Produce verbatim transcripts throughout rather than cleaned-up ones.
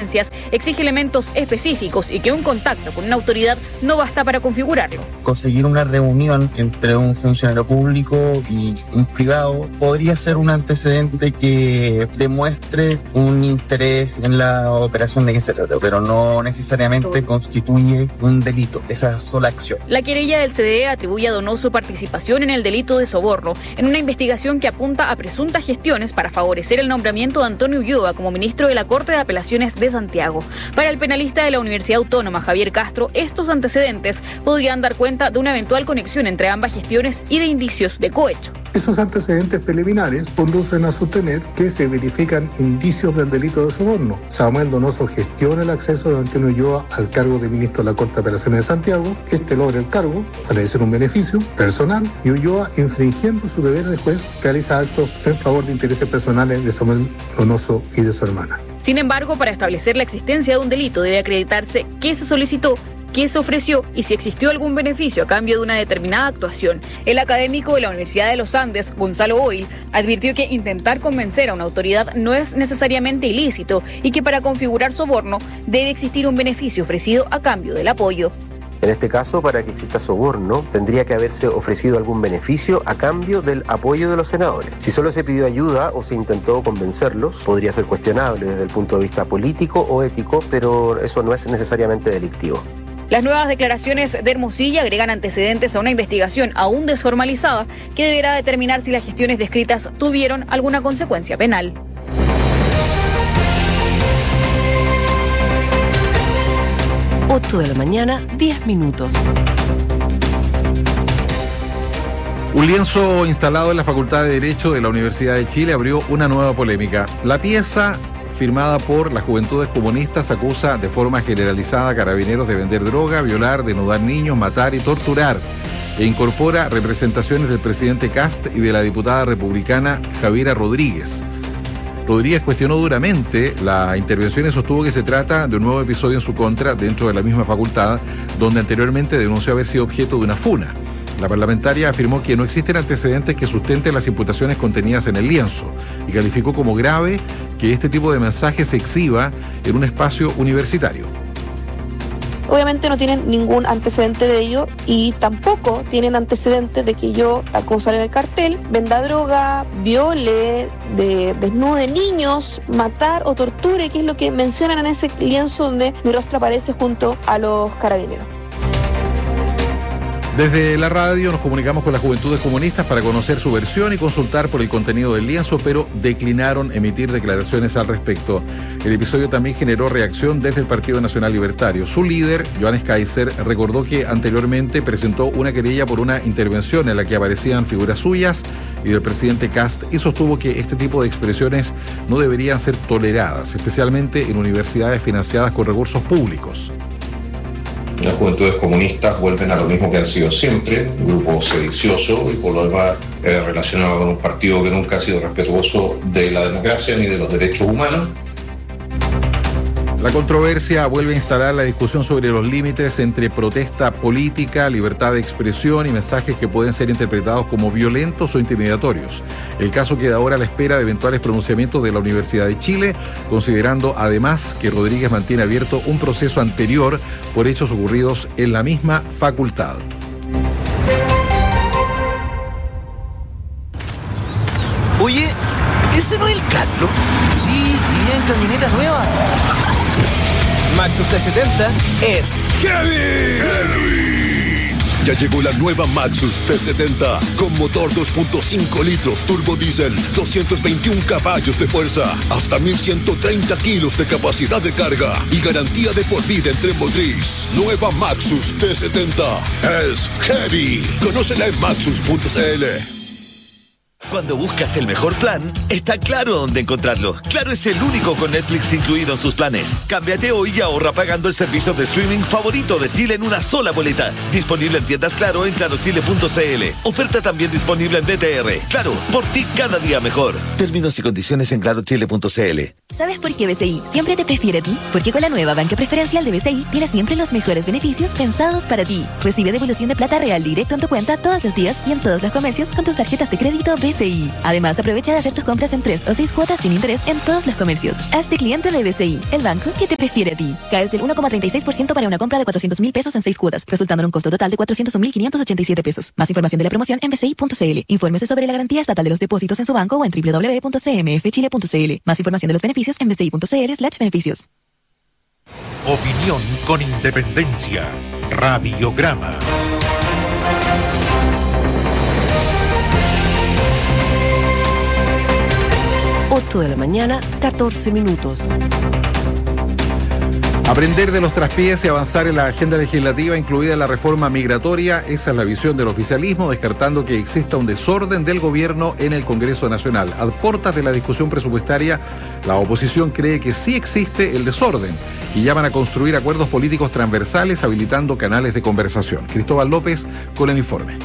evidencias exige elementos específicos y que un contacto con una autoridad no basta para configurarlo. Conseguir una reunión entre un funcionario público y un privado podría ser un antecedente que demuestre un interés en la operación de que se trata, pero no necesariamente constituye un delito, esa sola acción. La querella del C D E atribuye a Donoso participación en el delito de soborno, en una investigación que apunta a presuntas gestiones para favorecer el nombramiento de Antonio Ulloa como ministro de la Corte de Apelaciones de Santiago. Para el penalista de la Universidad Autónoma, Javier Castro, estos antecedentes podrían dar cuenta de una eventual conexión entre ambas gestiones y de indicios de cohecho. Esos antecedentes preliminares conducen a sostener que se verifican indicios del delito de soborno. Samuel Donoso gestiona el acceso de Antonio Ulloa al cargo de ministro de la Corte de Apelaciones de Santiago. Este logra el cargo, agradecer un beneficio personal, y Ulloa, infringiendo su deber de juez, realiza actos en favor de intereses personales de Samuel Donoso y de su hermana. Sin embargo, para establecer la existencia de un delito debe acreditarse qué se solicitó, qué se ofreció y si existió algún beneficio a cambio de una determinada actuación. El académico de la Universidad de los Andes, Gonzalo Oil, advirtió que intentar convencer a una autoridad no es necesariamente ilícito y que para configurar soborno debe existir un beneficio ofrecido a cambio del apoyo. En este caso, para que exista soborno, tendría que haberse ofrecido algún beneficio a cambio del apoyo de los senadores. Si solo se pidió ayuda o se intentó convencerlos, podría ser cuestionable desde el punto de vista político o ético, pero eso no es necesariamente delictivo. Las nuevas declaraciones de Hermosilla agregan antecedentes a una investigación aún desformalizada que deberá determinar si las gestiones descritas tuvieron alguna consecuencia penal. ocho de la mañana, diez minutos. Un lienzo instalado en la Facultad de Derecho de la Universidad de Chile abrió una nueva polémica. La pieza, firmada por las Juventudes Comunistas, acusa de forma generalizada a carabineros de vender droga, violar, desnudar niños, matar y torturar, e incorpora representaciones del presidente Kast y de la diputada republicana Javiera Rodríguez. Rodríguez cuestionó duramente la intervención y sostuvo que se trata de un nuevo episodio en su contra dentro de la misma facultad, donde anteriormente denunció haber sido objeto de una funa. La parlamentaria afirmó que no existen antecedentes que sustenten las imputaciones contenidas en el lienzo y calificó como grave que este tipo de mensaje se exhiba en un espacio universitario. Obviamente no tienen ningún antecedente de ello y tampoco tienen antecedentes de que yo, como sale en el cartel, venda droga, viole, de, desnude niños, matar o torture, que es lo que mencionan en ese lienzo donde mi rostro aparece junto a los carabineros. Desde la radio nos comunicamos con las Juventudes Comunistas para conocer su versión y consultar por el contenido del lienzo, pero declinaron emitir declaraciones al respecto. El episodio también generó reacción desde el Partido Nacional Libertario. Su líder, Johannes Kaiser, recordó que anteriormente presentó una querella por una intervención en la que aparecían figuras suyas y del presidente Kast, y sostuvo que este tipo de expresiones no deberían ser toleradas, especialmente en universidades financiadas con recursos públicos. Las Juventudes Comunistas vuelven a lo mismo que han sido siempre, un grupo sedicioso y por lo demás eh, relacionado con un partido que nunca ha sido respetuoso de la democracia ni de los derechos humanos. La controversia vuelve a instalar la discusión sobre los límites entre protesta política, libertad de expresión y mensajes que pueden ser interpretados como violentos o intimidatorios. El caso queda ahora a la espera de eventuales pronunciamientos de la Universidad de Chile, considerando además que Rodríguez mantiene abierto un proceso anterior por hechos ocurridos en la misma facultad. Oye, ¿ese no es el Carlos? Sí, y en camioneta nueva. Maxus T setenta es heavy. ¡Heavy! Ya llegó la nueva Maxus T setenta con motor dos punto cinco litros turbo diésel, doscientos veintiún caballos de fuerza, hasta mil ciento treinta kilos de capacidad de carga y garantía de por vida en tren motriz. Nueva Maxus T setenta es heavy. Conócela en maxus punto c l. Cuando buscas el mejor plan, está Claro dónde encontrarlo. Claro es el único con Netflix incluido en sus planes. Cámbiate hoy y ahorra pagando el servicio de streaming favorito de Chile en una sola boleta. Disponible en tiendas Claro en claro chile punto c l. Oferta también disponible en B T R. Claro, por ti cada día mejor. Términos y condiciones en claro chile punto c l. ¿Sabes por qué B C I siempre te prefiere a ti? Porque con la nueva banca preferencial de B C I tienes siempre los mejores beneficios pensados para ti. Recibe devolución de plata real directo en tu cuenta todos los días y en todos los comercios con tus tarjetas de crédito B C I. C I. Además, aprovecha de hacer tus compras en tres o seis cuotas sin interés en todos los comercios. Hazte cliente de B C I, el banco que te prefiere a ti. Caes del uno coma treinta y seis por ciento para una compra de cuatrocientos mil pesos en seis cuotas, resultando en un costo total de cuatrocientos un mil quinientos ochenta y siete pesos. Más información de la promoción en b c i punto c l. Infórmese sobre la garantía estatal de los depósitos en su banco o en w w w punto c m f chile punto c l. Más información de los beneficios en b c i punto c l slash beneficios. Opinión con independencia. Radiograma. ocho de la mañana, catorce minutos. Aprender de los traspiés y avanzar en la agenda legislativa, incluida la reforma migratoria, esa es la visión del oficialismo, descartando que exista un desorden del gobierno en el Congreso Nacional. A puertas de la discusión presupuestaria, la oposición cree que sí existe el desorden y llaman a construir acuerdos políticos transversales, habilitando canales de conversación. Cristóbal López con el informe.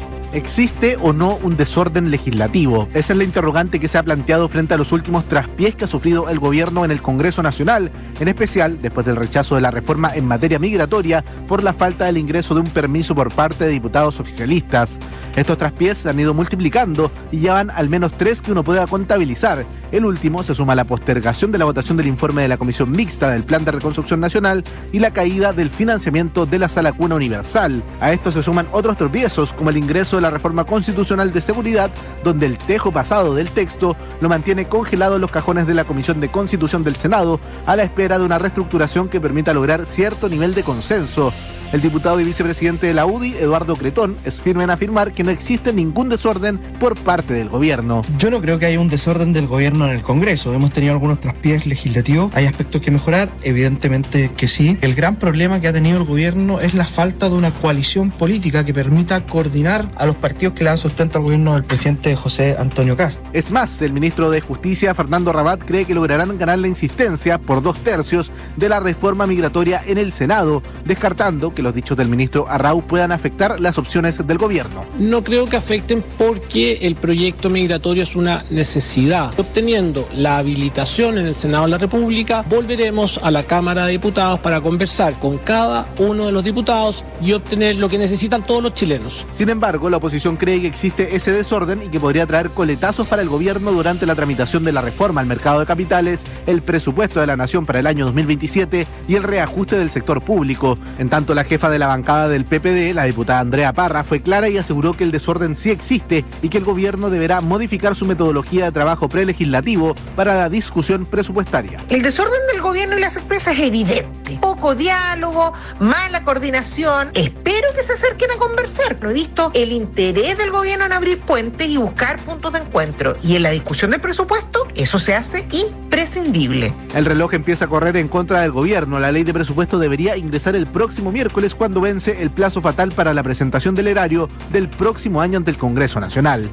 ¿Existe o no un desorden legislativo? Esa es la interrogante que se ha planteado frente a los últimos traspiés que ha sufrido el gobierno en el Congreso Nacional, en especial después del rechazo de la reforma en materia migratoria por la falta del ingreso de un permiso por parte de diputados oficialistas. Estos traspiés se han ido multiplicando y ya van al menos tres que uno pueda contabilizar. El último se suma a la postergación de la votación del informe de la Comisión Mixta del Plan de Reconstrucción Nacional y la caída del financiamiento de la Sala Cuna Universal. A esto se suman otros tropiezos, como el ingreso de la reforma constitucional de seguridad, donde el tejo pasado del texto lo mantiene congelado en los cajones de la Comisión de Constitución del Senado, a la espera de una reestructuración que permita lograr cierto nivel de consenso. El diputado y vicepresidente de la U D I, Eduardo Cretón, es firme en afirmar que no existe ningún desorden por parte del gobierno. Yo no creo que haya un desorden del gobierno en el Congreso. Hemos tenido algunos traspiés legislativos. ¿Hay aspectos que mejorar? Evidentemente que sí. El gran problema que ha tenido el gobierno es la falta de una coalición política que permita coordinar a los partidos que le dan sustento al gobierno del presidente José Antonio Kast. Es más, el ministro de Justicia, Fernando Rabat, cree que lograrán ganar la insistencia por dos tercios de la reforma migratoria en el Senado, descartando que los dichos del ministro Arrau puedan afectar las opciones del gobierno. No creo que afecten porque el proyecto migratorio es una necesidad. Obteniendo la habilitación en el Senado de la República, volveremos a la Cámara de Diputados para conversar con cada uno de los diputados y obtener lo que necesitan todos los chilenos. Sin embargo, la oposición cree que existe ese desorden y que podría traer coletazos para el gobierno durante la tramitación de la reforma al mercado de capitales, el presupuesto de la Nación para el año dos mil veintisiete y el reajuste del sector público. En tanto, la jefa de la bancada del P P D, la diputada Andrea Parra, fue clara y aseguró que el desorden sí existe y que el gobierno deberá modificar su metodología de trabajo prelegislativo para la discusión presupuestaria. El desorden del gobierno y las empresas es evidente. Poco diálogo, mala coordinación. Espero que se acerquen a conversar. No he visto el interés del gobierno en abrir puentes y buscar puntos de encuentro. Y en la discusión del presupuesto, eso se hace imprescindible. El reloj empieza a correr en contra del gobierno. La ley de presupuesto debería ingresar el próximo miércoles, cuando vence el plazo fatal para la presentación del erario del próximo año ante el Congreso Nacional.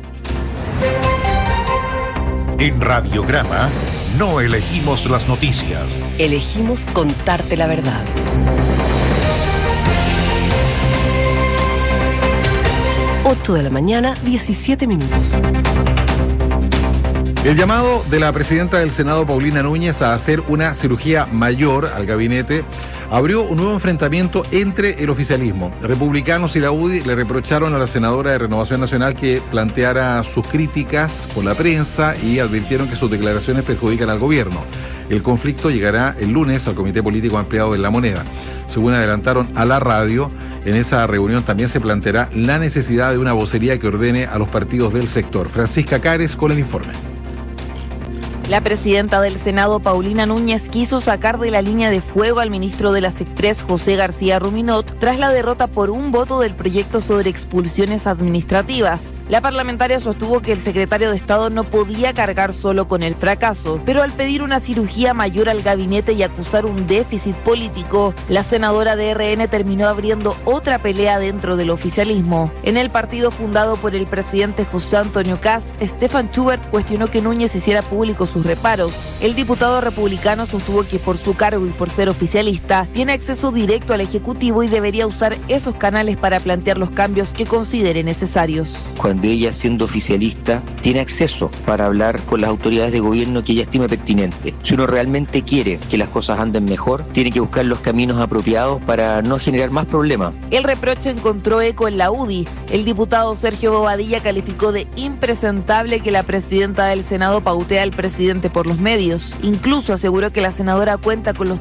En Radiograma no elegimos las noticias. Elegimos contarte la verdad. ocho de la mañana, diecisiete minutos. El llamado de la presidenta del Senado, Paulina Núñez, a hacer una cirugía mayor al gabinete abrió un nuevo enfrentamiento entre el oficialismo. Republicanos y la U D I le reprocharon a la senadora de Renovación Nacional que planteara sus críticas con la prensa y advirtieron que sus declaraciones perjudican al gobierno. El conflicto llegará el lunes al Comité Político Ampliado de La Moneda. Según adelantaron a la radio, en esa reunión también se planteará la necesidad de una vocería que ordene a los partidos del sector. Francisca Cares con el informe. La presidenta del Senado, Paulina Núñez, quiso sacar de la línea de fuego al ministro de las Express, José García Ruminot, tras la derrota por un voto del proyecto sobre expulsiones administrativas. La parlamentaria sostuvo que el secretario de Estado no podía cargar solo con el fracaso, pero al pedir una cirugía mayor al gabinete y acusar un déficit político, la senadora de R N terminó abriendo otra pelea dentro del oficialismo. En el partido fundado por el presidente José Antonio Kast, Stefan Schubert cuestionó que Núñez hiciera público sus sus reparos. El diputado republicano sostuvo que por su cargo y por ser oficialista, tiene acceso directo al Ejecutivo y debería usar esos canales para plantear los cambios que considere necesarios. Cuando ella, siendo oficialista, tiene acceso para hablar con las autoridades de gobierno que ella estime pertinente. Si uno realmente quiere que las cosas anden mejor, tiene que buscar los caminos apropiados para no generar más problemas. El reproche encontró eco en la U D I. El diputado Sergio Bobadilla calificó de impresentable que la presidenta del Senado pautea al presidente por los medios. Incluso aseguró que la senadora cuenta con los